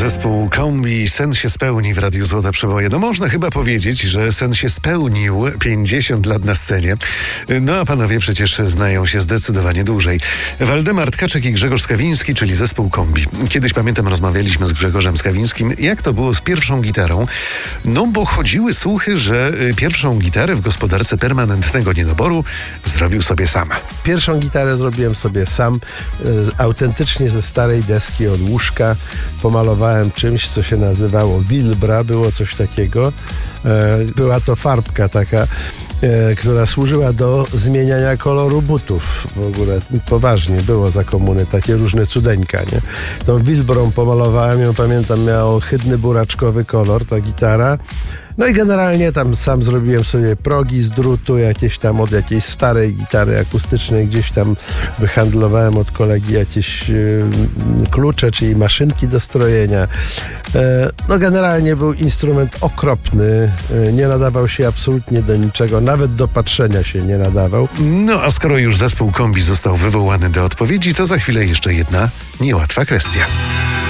Zespół Kombi, sen się spełni w Radiu Złote Przeboje. No można chyba powiedzieć, że sen się spełnił 50 lat na scenie. No a panowie przecież znają się zdecydowanie dłużej. Waldemar Tkaczyk i Grzegorz Skawiński, czyli zespół Kombi. Kiedyś, pamiętam, rozmawialiśmy z Grzegorzem Skawińskim, jak to było z pierwszą gitarą. No bo chodziły słuchy, że pierwszą gitarę w gospodarce permanentnego niedoboru zrobił sobie sam. Pierwszą gitarę zrobiłem sobie sam, autentycznie ze starej deski od łóżka. Pomalowałem czymś, co się nazywało Wilbra, było coś takiego. Była to farbka taka, która służyła do zmieniania koloru butów. W ogóle poważnie było za komuny takie różne cudeńka, nie? Tą Wilbrą pomalowałem ją, pamiętam, miała ohydny buraczkowy kolor, ta gitara. No i generalnie tam sam zrobiłem sobie progi z drutu, jakieś tam od jakiejś starej gitary akustycznej, gdzieś tam wyhandlowałem od kolegi jakieś klucze, czyli maszynki do strojenia. No generalnie był instrument okropny, nie nadawał się absolutnie do niczego, nawet do patrzenia się nie nadawał. No a skoro już zespół Kombi został wywołany do odpowiedzi, to za chwilę jeszcze jedna niełatwa kwestia.